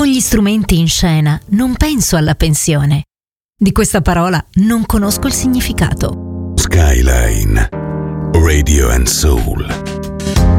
Con gli strumenti in scena non penso alla pensione. Di questa parola non conosco il significato. Skyline Radio and Soul.